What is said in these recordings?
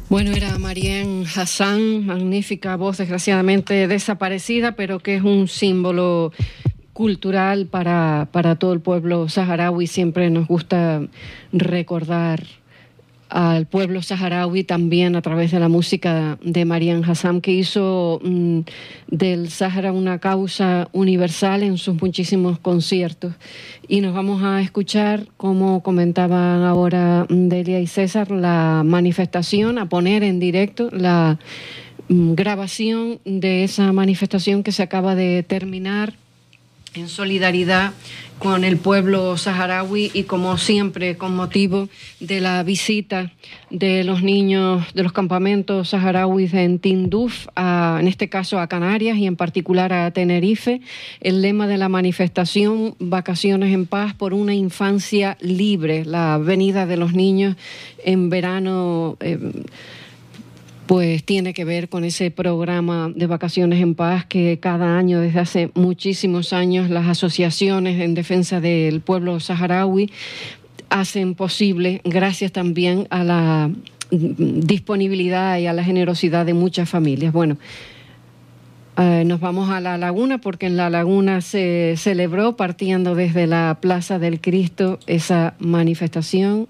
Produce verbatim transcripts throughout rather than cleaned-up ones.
Bueno, era Marianne Hassan, magnífica voz, desgraciadamente desaparecida, pero que es un símbolo cultural para, para todo el pueblo saharaui. Siempre nos gusta recordar al pueblo saharaui también a través de la música de Marianne Hassan, que hizo mmm, del Sáhara una causa universal en sus muchísimos conciertos. Y nos vamos a escuchar, como comentaban ahora Delia y César, la manifestación, a poner en directo la mmm, grabación de esa manifestación que se acaba de terminar en solidaridad con el pueblo saharaui y, como siempre, con motivo de la visita de los niños de los campamentos saharauis en Tinduf, a, en este caso a Canarias y en particular a Tenerife. El lema de la manifestación: Vacaciones en paz por una infancia libre. La venida de los niños en verano eh, pues tiene que ver con ese programa de Vacaciones en Paz que cada año, desde hace muchísimos años, las asociaciones en defensa del pueblo saharaui hacen posible, gracias también a la disponibilidad y a la generosidad de muchas familias. Bueno, eh, nos vamos a La Laguna, porque en La Laguna se celebró, partiendo desde la Plaza del Cristo, esa manifestación.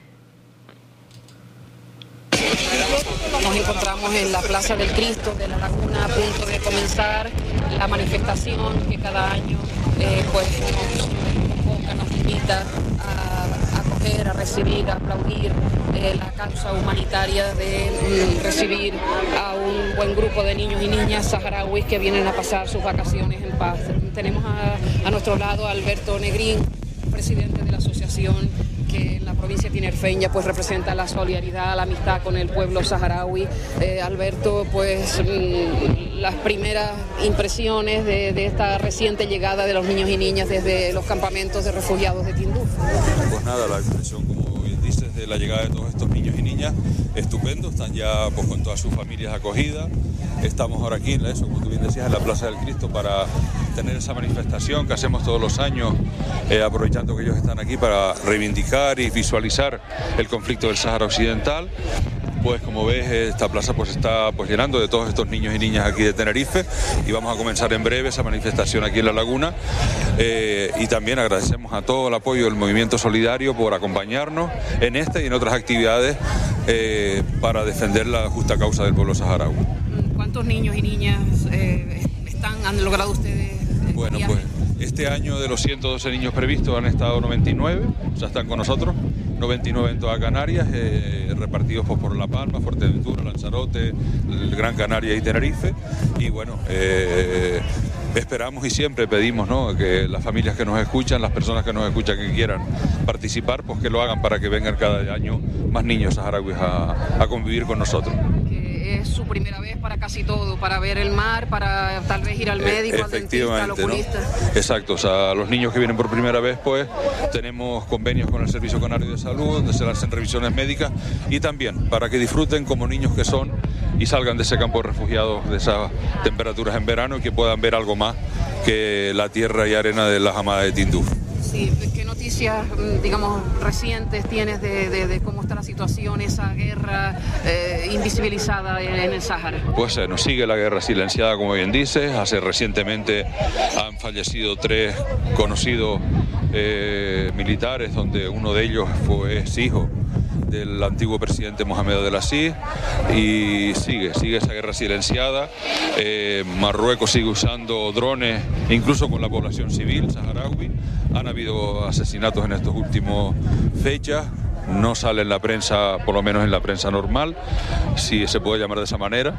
Nos encontramos en la Plaza del Cristo de La Laguna, a punto de comenzar la manifestación que cada año eh, pues nos convoca, nos invita a acoger, a recibir, a aplaudir eh, la causa humanitaria de mm, recibir a un buen grupo de niños y niñas saharauis que vienen a pasar sus vacaciones en paz. Tenemos a, a nuestro lado a Alberto Negrín, presidente de la asociación, que en la provincia tinerfeña pues representa la solidaridad, la amistad con el pueblo saharaui. Eh, Alberto, pues mmm, las primeras impresiones de, de esta reciente llegada de los niños y niñas desde los campamentos de refugiados de Tinduf. Pues nada, la impresión, como bien dices, de la llegada de todos estos niños y niñas, estupendo, están ya pues con todas sus familias acogidas. Estamos ahora aquí, eso, como tú bien decías, en la Plaza del Cristo para tener esa manifestación que hacemos todos los años, eh, aprovechando que ellos están aquí para reivindicar y visualizar el conflicto del Sáhara Occidental. Pues como ves, esta plaza pues está pues llenando de todos estos niños y niñas aquí de Tenerife, y vamos a comenzar en breve esa manifestación aquí en La Laguna. Eh, y también agradecemos a todo el apoyo del Movimiento Solidario por acompañarnos en esta y en otras actividades eh, para defender la justa causa del pueblo saharaui. ¿Cuántos niños y niñas eh, están, han logrado ustedes? Bueno, pues este año de los ciento doce niños previstos han estado noventa y nueve, o sea, están con nosotros, noventa y nueve en toda Canarias, eh, repartidos pues, por La Palma, Fuerteventura, Lanzarote, el Gran Canaria y Tenerife. Y bueno, eh, esperamos y siempre pedimos, ¿no?, que las familias que nos escuchan, las personas que nos escuchan que quieran participar, pues que lo hagan para que vengan cada año más niños saharauis a, a convivir con nosotros. Es su primera vez para casi todo, para ver el mar, para tal vez ir al médico, al dentista, al oculista. ¿No? Exacto, o sea, los niños que vienen por primera vez, pues tenemos convenios con el Servicio Canario de Salud, donde se les hacen revisiones médicas, y también para que disfruten como niños que son y salgan de ese campo de refugiados, de esas temperaturas en verano, y que puedan ver algo más que la tierra y arena de la Hamada de Tinduf. Sí, ¿qué noticias, digamos, recientes tienes de, de, de cómo está la situación, esa guerra eh, invisibilizada en, en el Sáhara? Pues eh, nos sigue la guerra silenciada, como bien dices. Hace recientemente han fallecido tres conocidos eh, militares, donde uno de ellos fue es hijo del antiguo presidente Mohamed Abdelaziz, y sigue, sigue esa guerra silenciada. Eh, Marruecos sigue usando drones, incluso con la población civil saharaui. Han habido asesinatos en estos últimos fechas. No sale en la prensa, por lo menos en la prensa normal, si se puede llamar de esa manera.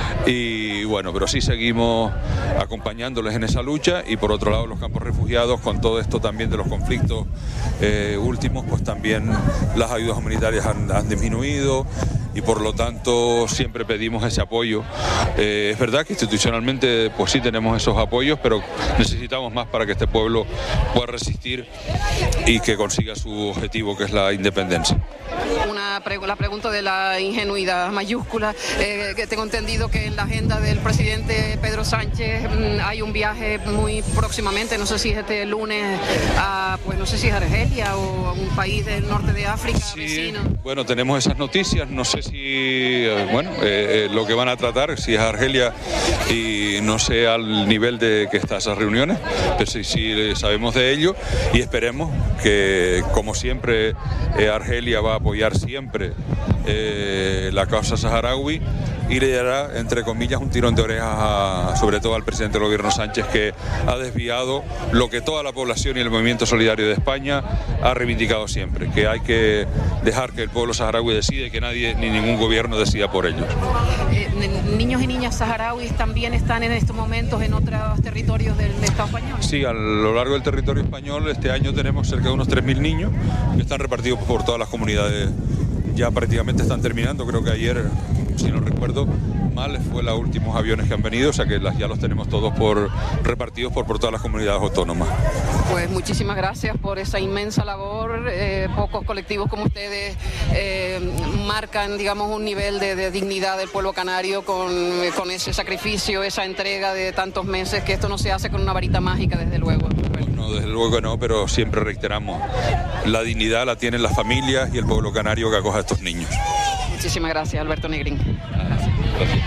Y bueno, pero sí seguimos acompañándoles en esa lucha. Y por otro lado, los campos refugiados, con todo esto también de los conflictos eh, últimos, pues también las ayudas humanitarias han, han disminuido, y por lo tanto siempre pedimos ese apoyo. Eh, es verdad que institucionalmente pues sí tenemos esos apoyos, pero necesitamos más para que este pueblo pueda resistir y que consiga su objetivo, que es la independencia. Una pre- la pregunta de la ingenuidad mayúscula, eh, que tengo entendido que en la agenda del presidente Pedro Sánchez mmm, hay un viaje muy próximamente, no sé si es este lunes, a, pues no sé si es Argelia o a un país del norte de África, sí, vecino. Bueno, tenemos esas noticias, no sé si, eh, bueno, eh, eh, lo que van a tratar, si es Argelia y no sé al nivel de que están esas reuniones, pero sí, sí sabemos de ello y esperemos que, como siempre, eh, Argelia va a apoyar siempre eh, la causa saharaui y le dará, entre comillas, un tirón de orejas a, sobre todo al presidente del gobierno Sánchez, que ha desviado lo que toda la población y el movimiento solidario de España ha reivindicado siempre, que hay que dejar que el pueblo saharaui decide, que nadie ni ningún gobierno decida por ellos. Eh, niños y niñas saharauis también están en estos momentos en otros territorios del Estado español. Sí, a lo largo del territorio español este año tenemos cerca de unos tres mil niños que están repartidos por todas las comunidades. Ya prácticamente están terminando, creo que ayer, si no recuerdo mal, fue los últimos aviones que han venido, o sea que las, ya los tenemos todos por repartidos por, por todas las comunidades autónomas. Pues muchísimas gracias por esa inmensa labor. Eh, pocos colectivos como ustedes eh, marcan, digamos, un nivel de, de dignidad del pueblo canario con, con ese sacrificio, esa entrega de tantos meses, que esto no se hace con una varita mágica, desde luego. No, desde luego que no, pero siempre reiteramos, la dignidad la tienen las familias y el pueblo canario que acoge a estos niños. Muchísimas gracias, Alberto Negrín. Gracias. Gracias.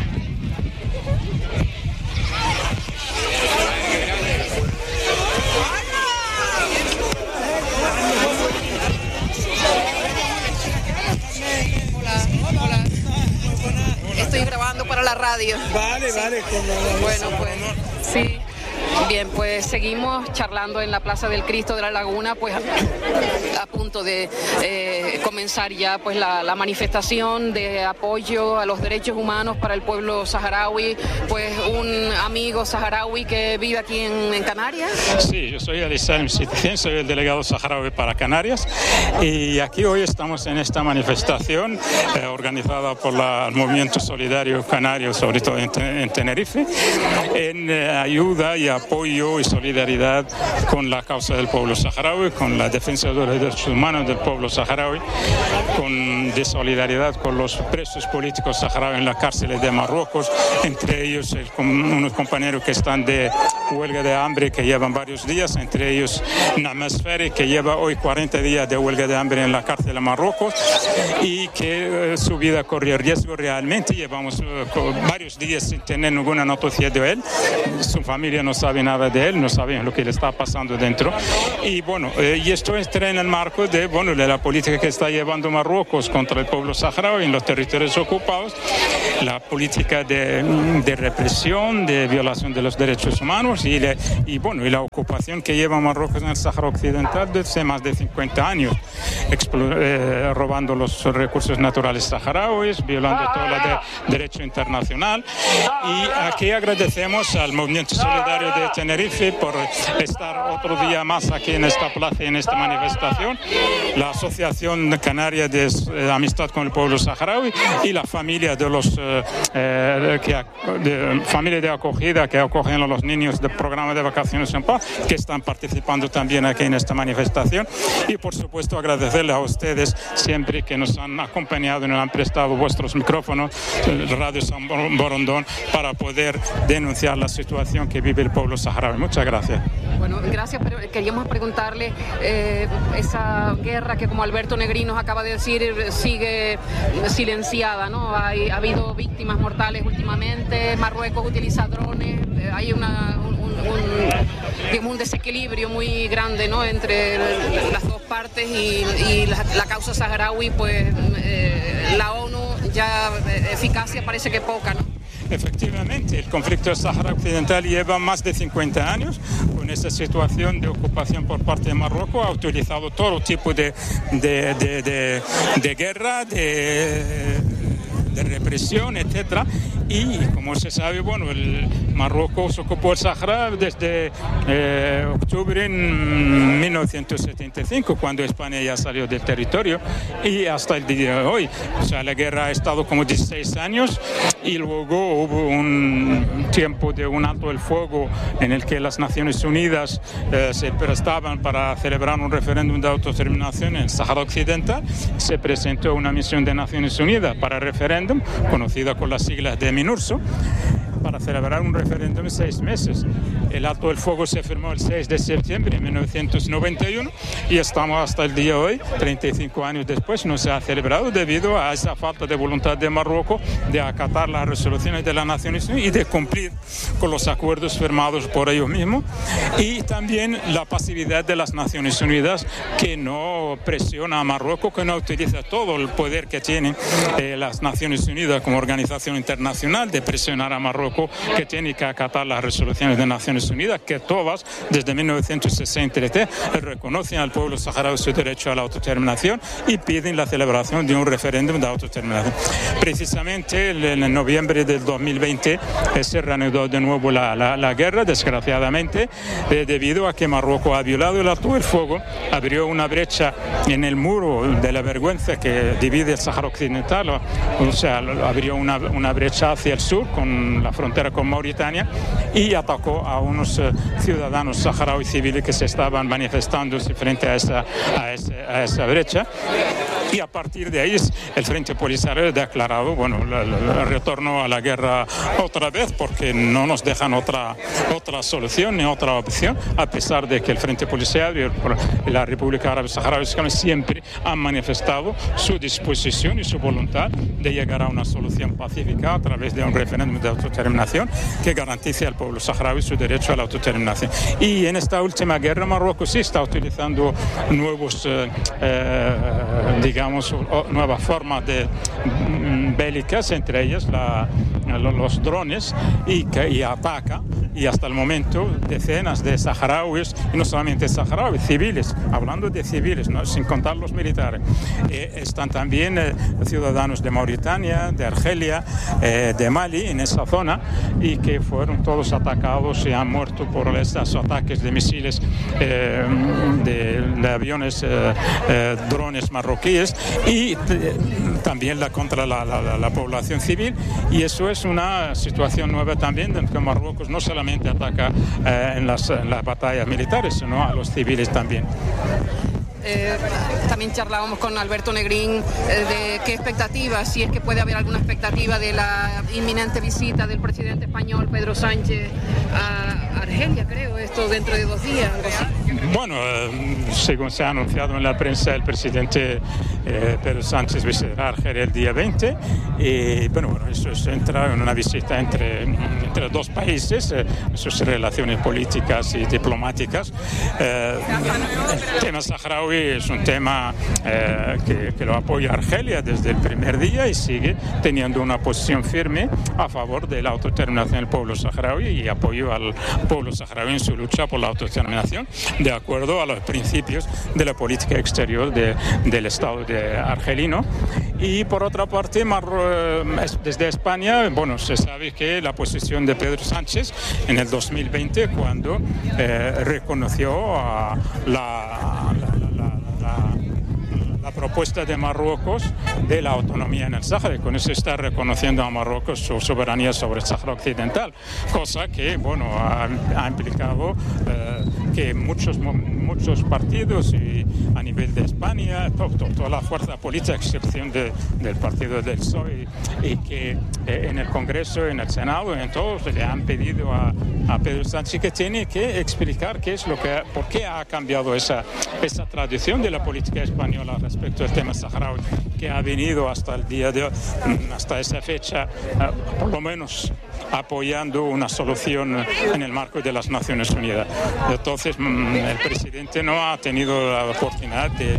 Estoy grabando para la radio. Vale, sí. Vale. Como bueno, pues sí. Bien, pues seguimos charlando en la Plaza del Cristo de la Laguna, pues a, a punto de eh, comenzar ya pues la, la manifestación de apoyo a los derechos humanos para el pueblo saharaui, pues un amigo saharaui que vive aquí en, en Canarias. Sí, yo soy Ali Salim Sitchin, soy el delegado saharaui para Canarias y aquí hoy estamos en esta manifestación eh, organizada por la, el Movimiento Solidario Canario, sobre todo en, en Tenerife, en eh, ayuda y apoyo y solidaridad con la causa del pueblo saharaui, con la defensa de los derechos humanos del pueblo saharaui, con, de solidaridad con los presos políticos saharauis en las cárceles de Marruecos, entre ellos el, unos compañeros que están de huelga de hambre que llevan varios días, entre ellos Namas Ferry, que lleva hoy cuarenta días de huelga de hambre en la cárcel de Marruecos y que eh, su vida corrió riesgo realmente. Llevamos eh, varios días sin tener ninguna noticia de él, su familia no sabe nada de él, no saben lo que le está pasando dentro. Y bueno, eh, y esto entra en el marco de, bueno, de la política que está llevando Marruecos contra el pueblo saharaui en los territorios ocupados, la política de, de represión, de violación de los derechos humanos y, le, y, bueno, y la ocupación que lleva Marruecos en el Sáhara Occidental desde más de cincuenta años, explore, eh, robando los recursos naturales saharauis, violando todo el de, derecho internacional. Y aquí agradecemos al Movimiento Solidario de Tenerife por estar otro día más aquí en esta plaza y en esta manifestación, la Asociación Canaria de eh, Amistad con el Pueblo Saharaui y la familia de los eh, eh, que, de, familia de acogida que acogen a los niños del programa de vacaciones en paz, que están participando también aquí en esta manifestación. Y por supuesto agradecerles a ustedes siempre que nos han acompañado y nos han prestado vuestros micrófonos, Radio San Borondón, para poder denunciar la situación que vive el pueblo saharaui. Muchas gracias. Bueno, gracias, pero queríamos preguntarle, eh, esa guerra que, como Alberto Negrín nos acaba de decir, sigue silenciada, ¿no? Hay, ha habido víctimas mortales últimamente, Marruecos utiliza drones, eh, hay una, un, un, digamos, un desequilibrio muy grande, ¿no?, entre las dos partes y, y la, la causa saharaui, pues eh, la ONU ya eh, eficacia parece que poca, ¿no? Efectivamente, el conflicto del Sáhara Occidental lleva más de cincuenta años con esa situación de ocupación por parte de Marruecos. Ha utilizado todo tipo de, de, de, de, de guerra, de, de represión, etcétera. Y como se sabe, bueno, el Marruecos ocupó el Sáhara desde eh, octubre en mil novecientos setenta y cinco, cuando España ya salió del territorio, y hasta el día de hoy. O sea, la guerra ha estado como dieciséis años, y luego hubo un tiempo de un alto el fuego en el que las Naciones Unidas eh, se prestaban para celebrar un referéndum de autodeterminación en el Sáhara Occidental. Se presentó una misión de Naciones Unidas para el referéndum, conocida con las siglas de MINURSO, para celebrar un referéndum en seis meses. El alto del fuego se firmó el seis de septiembre de mil novecientos noventa y uno y estamos hasta el día de hoy, treinta y cinco años después, no se ha celebrado debido a esa falta de voluntad de Marruecos de acatar las resoluciones de las Naciones Unidas y de cumplir con los acuerdos firmados por ellos mismos, y también la pasividad de las Naciones Unidas, que no presiona a Marruecos, que no utiliza todo el poder que tienen eh, las Naciones Unidas como organización internacional de presionar a Marruecos, que tiene que acatar las resoluciones de Naciones Unidas, que todas, desde mil novecientos sesenta y tres, reconocen al pueblo saharaui su derecho a la autodeterminación y piden la celebración de un referéndum de autodeterminación. Precisamente en noviembre del dos mil veinte eh, se reanudó de nuevo la, la, la guerra, desgraciadamente, eh, debido a que Marruecos ha violado el alto el fuego, abrió una brecha en el muro de la vergüenza que divide el Sáhara Occidental, o, o sea, abrió una, una brecha hacia el sur con la frontera con Mauritania, y atacó a unos uh, ciudadanos saharauis civiles que se estaban manifestando frente a esa, a, ese, a esa brecha. Y a partir de ahí el Frente Polisario ha declarado, bueno, el, el retorno a la guerra otra vez, porque no nos dejan otra, otra solución ni otra opción, a pesar de que el Frente Polisario y la República Árabe Saharaui siempre han manifestado su disposición y su voluntad de llegar a una solución pacífica a través de un referéndum de autodeterminación que garantice al pueblo saharaui su derecho a la autodeterminación. Y en esta última guerra Marruecos sí está utilizando nuevos, eh, eh, digamos, nuevas formas de bélicas, entre ellas la, los drones, y, que, y ataca, y hasta el momento decenas de saharauis, y no solamente saharauis, civiles, hablando de civiles, ¿no?, sin contar los militares. Eh, están también eh, ciudadanos de Mauritania, de Argelia, eh, de Mali, en esa zona, y que fueron todos atacados y han muerto por estos ataques de misiles, eh, de, de aviones, eh, eh, drones marroquíes, y eh, también la, contra la, la, la población civil. Y eso es una situación nueva también, en que Marruecos no solamente ataca eh, en, las, en las batallas militares, sino a los civiles también. Eh, también charlábamos con Alberto Negrín eh, de qué expectativas, si es que puede haber alguna expectativa de la inminente visita del presidente español Pedro Sánchez a Argelia, creo, esto dentro de dos días, algo así. Bueno, eh, según se ha anunciado en la prensa, el presidente eh, Pedro Sánchez visitará Argelia el día veinte, y bueno, bueno, eso se entra en una visita entre, entre dos países, eh, sus relaciones políticas y diplomáticas. Eh, el tema saharaui es un tema eh, que, que lo apoya Argelia desde el primer día y sigue teniendo una posición firme a favor de la autodeterminación del pueblo saharaui y apoyo al pueblo saharaui en su lucha por la autodeterminación, de acuerdo a los principios de la política exterior de, del Estado de argelino. Y por otra parte, desde España, bueno, se sabe que la posición de Pedro Sánchez en el dos mil veinte, cuando eh, reconoció a la, la la propuesta de Marruecos de la autonomía en el Sáhara, y con eso está reconociendo a Marruecos su soberanía sobre el Sáhara Occidental, cosa que, bueno, ha, ha implicado eh, que muchos, muchos partidos y a nivel de España, to, to, toda la fuerza política, a excepción de, del partido del P S O E, y, y que eh, en el Congreso, en el Senado, en todos, le han pedido a, a Pedro Sánchez que tiene que explicar qué es lo que, por qué ha cambiado esa, esa tradición de la política española respecto al tema saharaui, que ha venido hasta el día de hoy, hasta esa fecha, por lo menos apoyando una solución en el marco de las Naciones Unidas. Entonces, el presidente no ha tenido la oportunidad de,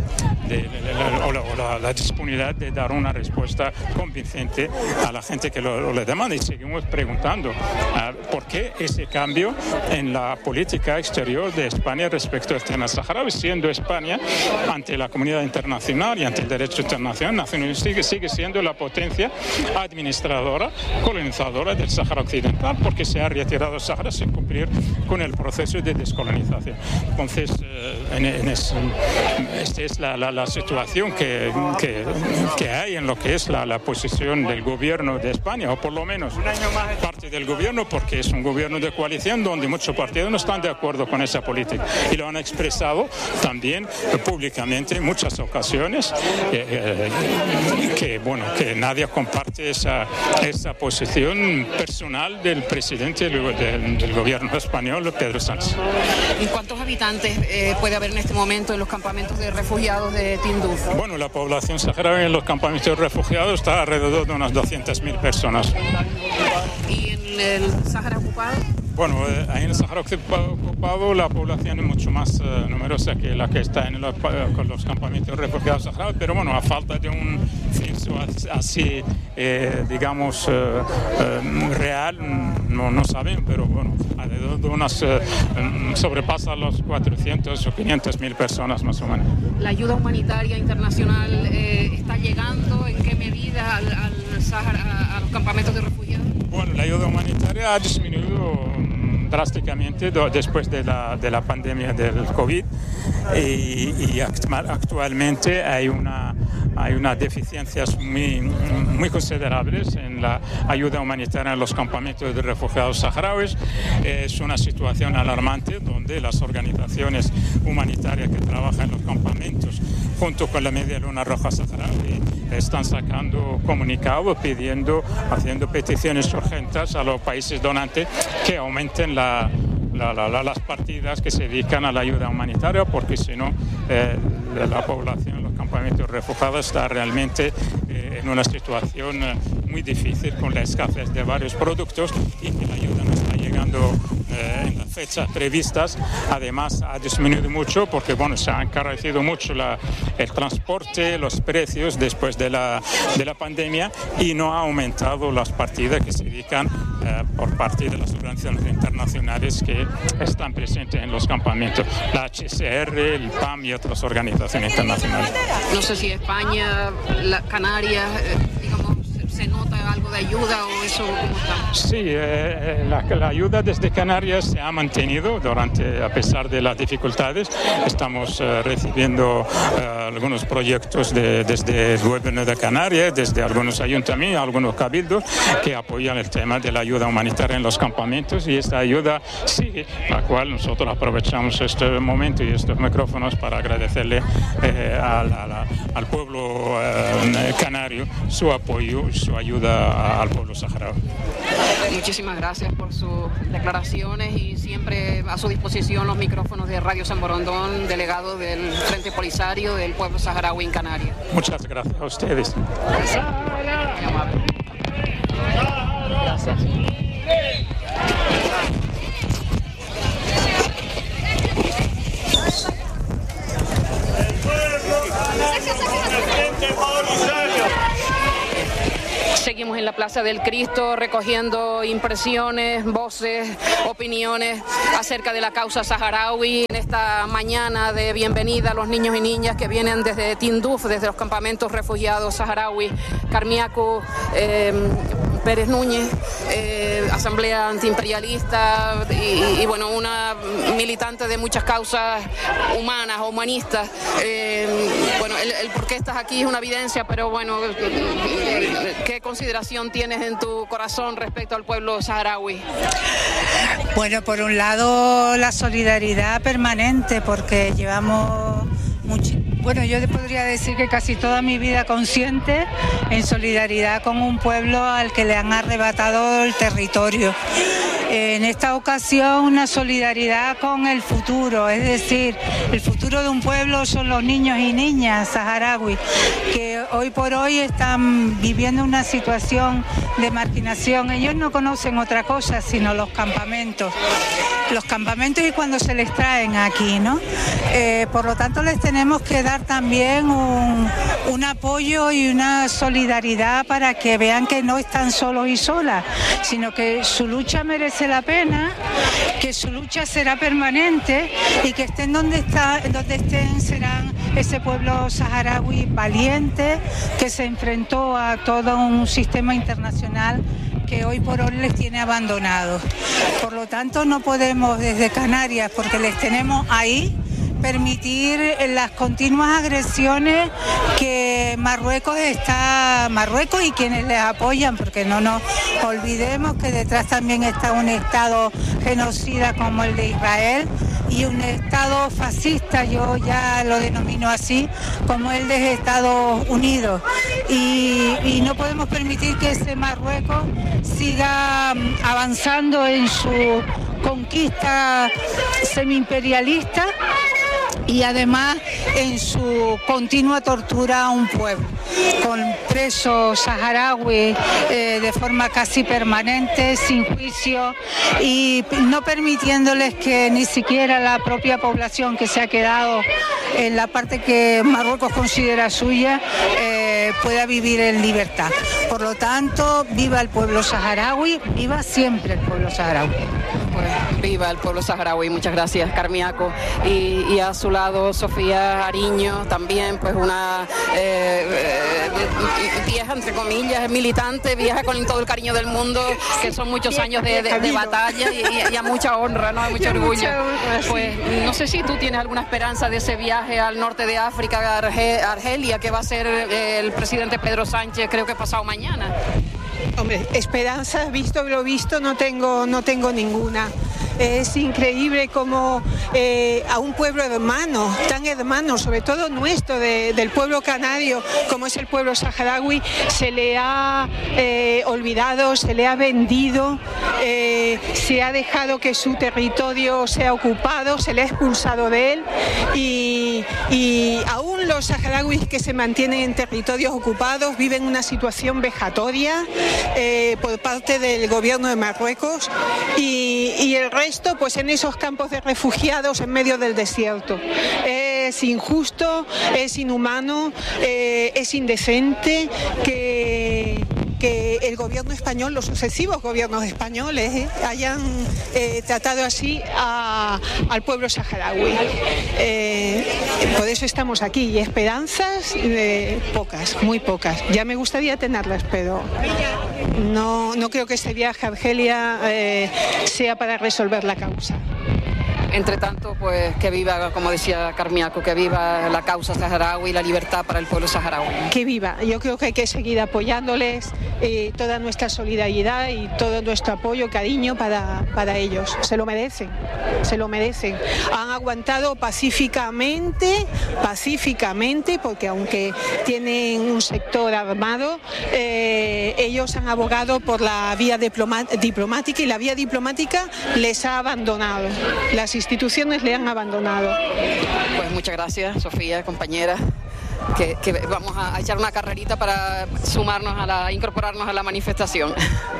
de, de, de, o, la, o la, la disponibilidad de dar una respuesta convincente a la gente que lo, lo le demanda. Y seguimos preguntando uh, por qué ese cambio en la política exterior de España respecto al tema saharaui, siendo España ante la comunidad internacional y ante el derecho internacional sigue, sigue siendo la potencia administradora, colonizadora del Sáhara Occidental, porque se ha retirado el Sáhara sin cumplir con el proceso de descolonización. Entonces, eh, en, en es, esta es la, la, la situación que, que, que hay en lo que es la, la posición del gobierno de España, o por lo menos parte del gobierno, porque es un gobierno de coalición donde muchos partidos no están de acuerdo con esa política y lo han expresado también eh, públicamente en muchas ocasiones, eh, eh, que bueno, que nadie comparte esa, esa posición personal del presidente del, del, del gobierno español, Pedro Sánchez. ¿Y cuántos habitantes eh, puede haber en este momento en los campamentos de refugiados de Tinduf? Bueno, la población saharaui en los campamentos de refugiados está alrededor de unas doscientas mil personas. ¿Y en el Sáhara ocupado? Bueno, eh, en el Sáhara ocupado la población es mucho más uh, numerosa que la que está en los, uh, con los campamentos de refugiados saharauis, pero bueno, a falta de un censo así, eh, digamos, uh, uh, real, no, no saben, pero bueno, alrededor de unas, uh, um, sobrepasa los cuatrocientas o quinientas mil personas más o menos. ¿La ayuda humanitaria internacional eh, está llegando en qué medida al, al Sáhara, a los campamentos de refugiados? Bueno, la ayuda humanitaria ha disminuido drásticamente después de la, de la pandemia del COVID y, y actualmente hay una hay unas deficiencias muy, muy considerables en la ayuda humanitaria en los campamentos de refugiados saharauis. Es una situación alarmante donde las organizaciones humanitarias que trabajan en los campamentos junto con la Media Luna Roja Saharaui están sacando comunicados pidiendo, haciendo peticiones urgentes a los países donantes que aumenten la La, la, la, las partidas que se dedican a la ayuda humanitaria, porque si no eh, la población en los campamentos refugiados está realmente eh, en una situación eh, muy difícil con la escasez de varios productos y que la ayuda no está llegando eh, en las fechas previstas. Además ha disminuido mucho porque bueno, se ha encarecido mucho la, el transporte, los precios después de la, de la pandemia y no ha aumentado las partidas que se dedican eh, por parte de las organizaciones internacionales que están presentes en los campamentos, la H C R, el P A M y otras organizaciones internacionales. No sé si España, la Canarias, eh, digamos, se nota algo de ayuda o eso, ¿cómo está? Sí, eh, la, la ayuda desde Canarias se ha mantenido durante, a pesar de las dificultades. Estamos eh, recibiendo eh, algunos proyectos de, desde el gobierno de Canarias, desde algunos ayuntamientos, algunos cabildos que apoyan el tema de la ayuda humanitaria en los campamentos y esta ayuda sigue, la cual nosotros aprovechamos este momento y estos micrófonos para agradecerle eh, a la, a la, al pueblo eh, canario su apoyo, su ayuda al pueblo saharaui. Muchísimas gracias por sus declaraciones y siempre a su disposición los micrófonos de Radio San Borondón, delegado del Frente Polisario del pueblo saharaui en Canarias. Muchas gracias a ustedes. Gracias. Muy amable. Gracias. Seguimos en la Plaza del Cristo recogiendo impresiones, voces, opiniones acerca de la causa saharaui en esta mañana de bienvenida a los niños y niñas que vienen desde Tinduf, desde los campamentos refugiados saharaui. Carmiaco eh, Pérez Núñez, eh, asamblea antiimperialista y, y bueno, una militante de muchas causas humanas o humanistas. Eh, bueno, el, el por qué estás aquí es una evidencia, pero bueno, ¿qué consideración tienes en tu corazón respecto al pueblo saharaui? Bueno, por un lado la solidaridad permanente, porque llevamos mucho, bueno, yo podría decir que casi toda mi vida consciente en solidaridad con un pueblo al que le han arrebatado el territorio. En esta ocasión una solidaridad con el futuro, es decir, el futuro de un pueblo son los niños y niñas saharauis que hoy por hoy están viviendo una situación de marginación. Ellos no conocen otra cosa sino los campamentos. los campamentos y cuando se les traen aquí, ¿no? Eh, por lo tanto, les tenemos que dar también un, un apoyo y una solidaridad para que vean que no están solos y solas, sino que su lucha merece la pena, que su lucha será permanente y que estén donde, está, donde estén serán ese pueblo saharaui valiente que se enfrentó a todo un sistema internacional que hoy por hoy les tiene abandonados. Por lo tanto, no podemos desde Canarias, porque les tenemos ahí, permitir las continuas agresiones que Marruecos está, Marruecos y quienes les apoyan, porque no nos olvidemos que detrás también está un Estado genocida como el de Israel y un Estado fascista, yo ya lo denomino así, como el de Estados Unidos. Y, y no podemos permitir que ese Marruecos siga avanzando en su conquista semi-imperialista y además en su continua tortura a un pueblo, con presos saharauis eh, de forma casi permanente, sin juicio y no permitiéndoles que ni siquiera la propia población que se ha quedado en la parte que Marruecos considera suya eh, pueda vivir en libertad. Por lo tanto, viva el pueblo saharaui, viva siempre el pueblo saharaui. Pues viva el pueblo saharaui, muchas gracias, Carmiaco. Y, y a su lado Sofía Ariño, también pues una eh, eh, vieja, entre comillas, militante, vieja con todo el cariño del mundo, que son muchos años de, de, de batalla y, y a mucha honra, ¿no? A mucho orgullo. Pues no sé si tú tienes alguna esperanza de ese viaje al norte de África, a Arge- Argelia, que va a ser el presidente Pedro Sánchez, creo que pasado mañana. Hombre, esperanzas, visto lo visto, no tengo, no tengo ninguna. Es increíble como eh, a un pueblo hermano, tan hermano, sobre todo nuestro, de, del pueblo canario, como es el pueblo saharaui, se le ha eh, olvidado, se le ha vendido, eh, se ha dejado que su territorio sea ocupado, se le ha expulsado de él y, y aún los saharauis que se mantienen en territorios ocupados viven una situación vejatoria eh, por parte del gobierno de Marruecos y, y el resto Esto, pues en esos campos de refugiados en medio del desierto. Es injusto, es inhumano, eh, es indecente que, que el gobierno español, los sucesivos gobiernos españoles, eh, hayan eh, tratado así a, al pueblo saharaui. Eh, por eso estamos aquí y esperanzas eh, pocas, muy pocas. Ya me gustaría tenerlas, pero no, no creo que este viaje a Argelia eh, sea para resolver la causa. Entre tanto, pues que viva, como decía Carmiaco, que viva la causa saharaui y la libertad para el pueblo saharaui. Que viva. Yo creo que hay que seguir apoyándoles, eh, toda nuestra solidaridad y todo nuestro apoyo, cariño para, para ellos. Se lo merecen, se lo merecen. Han aguantado pacíficamente, pacíficamente, porque aunque tienen un sector armado, eh, ellos han abogado por la vía diploma- diplomática y la vía diplomática les ha abandonado. Las instituciones le han abandonado. Pues muchas gracias, Sofía, compañera, que, que vamos a echar una carrerita para sumarnos a la, incorporarnos a la manifestación.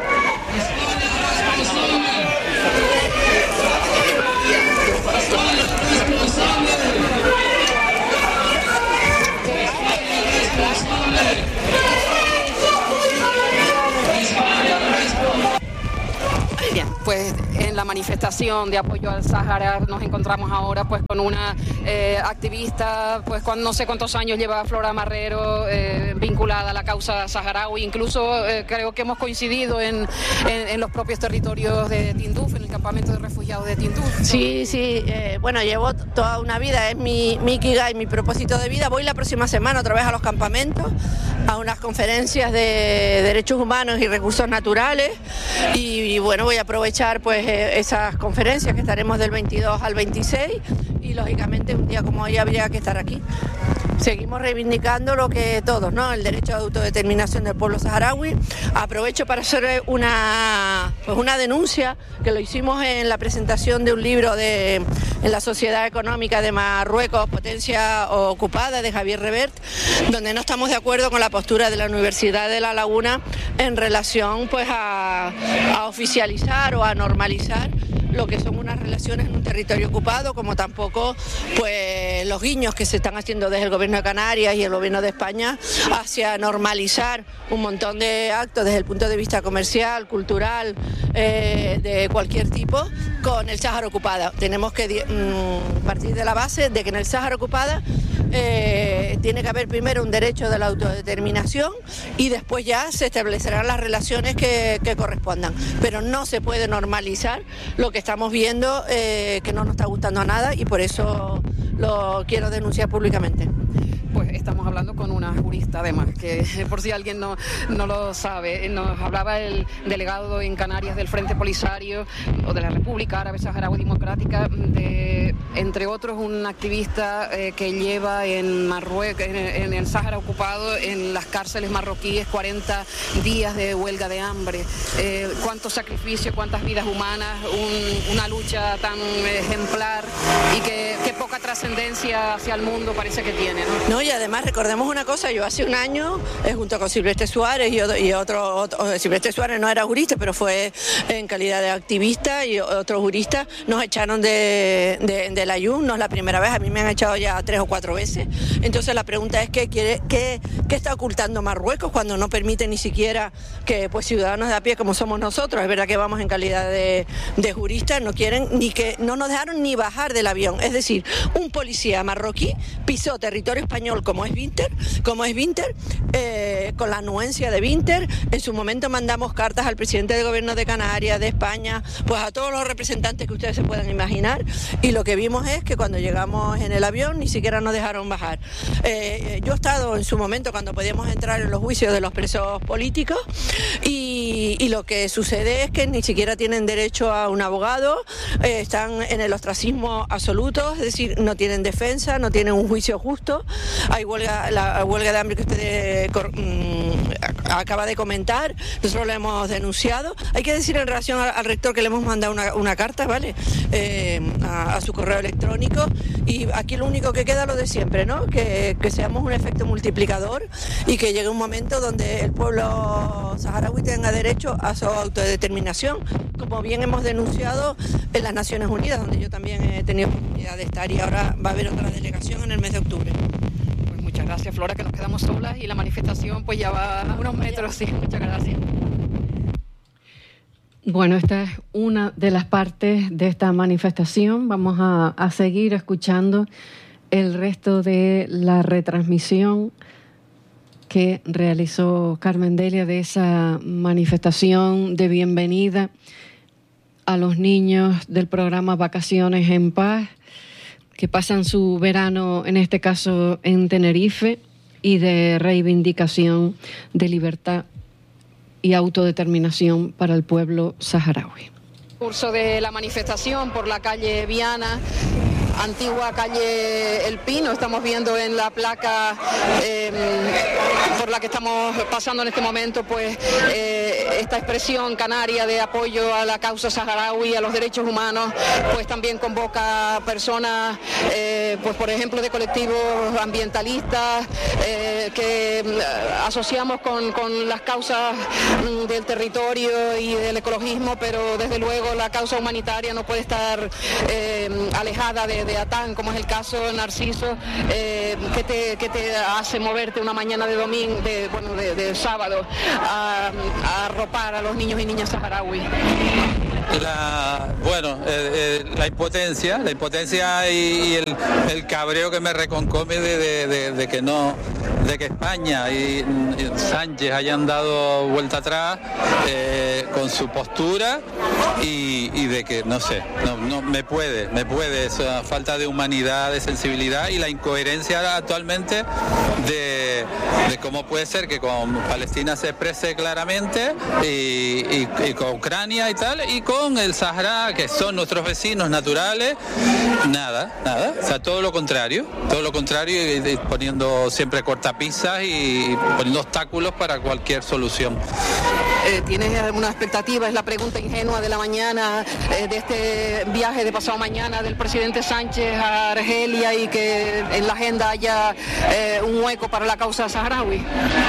Bien, pues en la manifestación de apoyo al Sáhara nos encontramos ahora pues con una eh, activista, pues con no sé cuántos años lleva Flora Marrero eh, vinculada a la causa saharaui, incluso eh, creo que hemos coincidido en, en, en los propios territorios de Tinduf, en el campamento de refugiados de Tinduf. Sí, sí, eh, bueno, llevo toda una vida, es mi, mi ikigai, mi propósito de vida. Voy la próxima semana otra vez a los campamentos, a unas conferencias de derechos humanos y recursos naturales y, y bueno, voy a aprovechar pues eh, esas conferencias que estaremos del veintidós al veintiséis y lógicamente un día como hoy habría que estar aquí. Seguimos reivindicando lo que todos, ¿no? El derecho de autodeterminación del pueblo saharaui. Aprovecho para hacer una, pues una denuncia que lo hicimos en la presentación de un libro de, en la Sociedad Económica de Marruecos, Potencia Ocupada, de Javier Revert, donde no estamos de acuerdo con la postura de la Universidad de La Laguna en relación pues a, a oficializar o a normalizar lo que son unas relaciones en un territorio ocupado, como tampoco pues los guiños que se están haciendo desde el gobierno de Canarias y el gobierno de España hacia normalizar un montón de actos desde el punto de vista comercial, cultural, eh, de cualquier tipo, con el Sáhara ocupada. Tenemos que mmm, partir de la base de que en el Sáhara ocupada eh, tiene que haber primero un derecho de la autodeterminación y después ya se establecerán las relaciones que, que correspondan. Pero no se puede normalizar lo que estamos viendo, eh, que no nos está gustando a nada, y por eso lo quiero denunciar públicamente. Pues estamos hablando con una jurista, además, que por si alguien no, no lo sabe, nos hablaba el delegado en Canarias del Frente Polisario o de la República Árabe Saharaui Democrática, de, entre otros, un activista eh, que lleva en Marruecos, en, en el Sáhara ocupado, en las cárceles marroquíes, cuarenta días de huelga de hambre. Eh, cuánto sacrificio, cuántas vidas humanas, un, una lucha tan ejemplar y que, que poca trascendencia hacia el mundo parece que tiene, ¿no? No, y además recordemos una cosa, yo hace un año, eh, junto con Silvestre Suárez y otro, y otro, otro, Silvestre Suárez no era jurista, pero fue en calidad de activista, y otros juristas nos echaron de, de, de la I U N, no es la primera vez, a mí me han echado ya tres o cuatro veces. Entonces la pregunta es ¿qué, quiere, qué, qué está ocultando Marruecos cuando no permite ni siquiera que pues ciudadanos de a pie como somos nosotros? Es verdad que vamos en calidad de, de juristas, no quieren ni que, no nos dejaron ni bajar del avión, es decir, un policía marroquí pisó territorio español como es Winter, como es Winter, eh, con la anuencia de Winter. En su momento mandamos cartas al presidente del gobierno de Canarias, de España, pues a todos los representantes que ustedes se puedan imaginar, y lo que vimos es que cuando llegamos en el avión ni siquiera nos dejaron bajar. Eh, yo he estado en su momento cuando podíamos entrar en los juicios de los presos políticos y, y lo que sucede es que ni siquiera tienen derecho a un abogado, eh, están en el ostracismo absoluto, es decir, no tienen defensa, no tienen un juicio justo. Hay huelga, la huelga de hambre que usted eh, cor, mmm, acaba de comentar, nosotros lo hemos denunciado. Hay que decir en relación al, al rector que le hemos mandado una, una carta, ¿vale? Eh, a, a su correo electrónico, y aquí lo único que queda lo de siempre, ¿no? Que, que seamos un efecto multiplicador y que llegue un momento donde el pueblo saharaui tenga derecho a su autodeterminación, como bien hemos denunciado en las Naciones Unidas, donde yo también he tenido oportunidad de estar, y ahora va a haber otra delegación en el mes de octubre. Pues muchas gracias, Flora, que nos quedamos solas y la manifestación pues ya va a unos metros, sí, muchas gracias. Bueno, esta es una de las partes de esta manifestación. Vamos a, a seguir escuchando el resto de la retransmisión que realizó Carmen Delia de esa manifestación de bienvenida a los niños del programa Vacaciones en Paz, que pasan su verano, en este caso en Tenerife, y de reivindicación de libertad y autodeterminación para el pueblo saharaui. Curso de la manifestación por la calle Viana, antigua calle El Pino, estamos viendo en la placa eh, por la que estamos pasando en este momento, pues eh, esta expresión canaria de apoyo a la causa saharaui, a los derechos humanos, pues también convoca personas, eh, pues por ejemplo de colectivos ambientalistas eh, que asociamos con, con las causas del territorio y del ecologismo, pero desde luego la causa humanitaria no puede estar eh, alejada de de Atán, como es el caso Narciso, eh, que, te, que te hace moverte una mañana de domingo, de, bueno, de, de sábado, a, a arropar a los niños y niñas saharauis. La, bueno, eh, eh, la impotencia, la impotencia y, y el, el cabreo que me reconcome de, de, de, de que no, de que España y, y Sánchez hayan dado vuelta atrás eh, con su postura y, y de que no sé, no, no me puede, me puede esa falta de humanidad, de sensibilidad y la incoherencia actualmente de, de cómo puede ser que con Palestina se exprese claramente y, y, y con Ucrania y tal, y con el Sahara, que son nuestros vecinos naturales, nada, nada, o sea, todo lo contrario, todo lo contrario, y, y poniendo siempre cortapisas y poniendo obstáculos para cualquier solución. Eh, ¿Tienes alguna expectativa? Es la pregunta ingenua de la mañana, eh, de este viaje de pasado mañana del presidente Sánchez a Argelia, y que en la agenda haya eh, un hueco para la causa saharaui.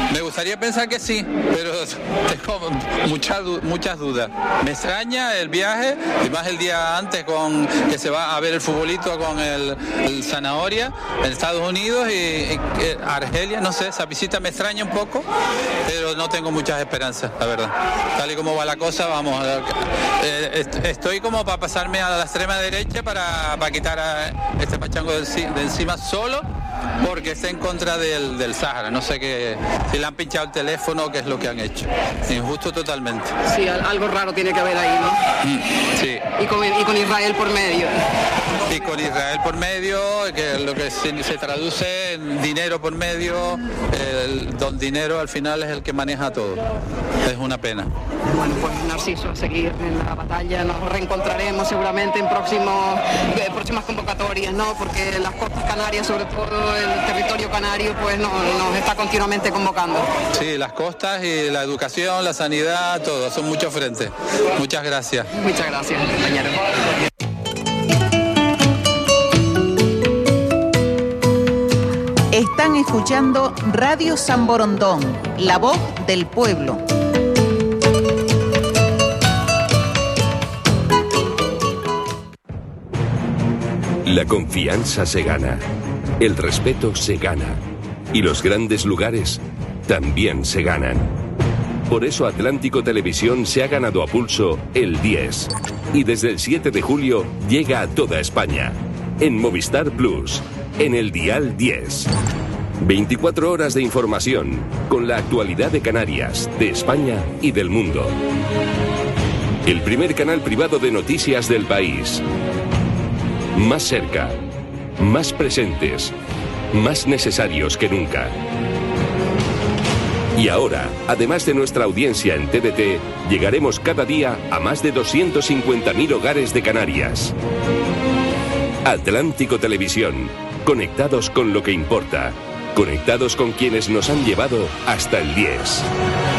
Me gustaría pensar que sí, pero tengo muchas, muchas dudas. Me extraña el viaje, y más el día antes con que se va a ver el futbolito con el, el Zanahoria en Estados Unidos y, y Argelia, no sé, esa visita me extraña un poco, pero no tengo muchas esperanzas, la verdad. Tal y como va la cosa, vamos, eh, estoy como para pasarme a la extrema derecha para, para quitar a este pachango de, de encima solo, porque está en contra del, del Sáhara. No sé qué, si le han pinchado el teléfono, qué es lo que han hecho. Injusto totalmente. Sí, algo raro tiene que haber ahí, ¿no? Mm, sí. Y con, y con Israel por medio. Y con Israel por medio, que lo que se, se traduce en dinero por medio, el don dinero al final es el que maneja todo. Es una pena. Bueno, pues Narciso, a seguir en la batalla, nos reencontraremos seguramente en próximos, eh, próximas convocatorias, ¿no? Porque las costas canarias, sobre todo el territorio canario, pues no, nos está continuamente convocando. Sí, las costas y la educación, la sanidad, todo, son muchos frentes. Muchas gracias. Muchas gracias, compañero. Están escuchando Radio San Borondón, la voz del pueblo. La confianza se gana, el respeto se gana y los grandes lugares también se ganan. Por eso Atlántico Televisión se ha ganado a pulso el diez y desde el siete de julio llega a toda España, en Movistar Plus, en el dial diez. veinticuatro horas de información con la actualidad de Canarias, de España y del mundo. El primer canal privado de noticias del país. Más cerca, más presentes, más necesarios que nunca. Y ahora, además de nuestra audiencia en T D T, llegaremos cada día a más de doscientos cincuenta mil hogares de Canarias. Atlántico Televisión, conectados con lo que importa, conectados con quienes nos han llevado hasta el diez.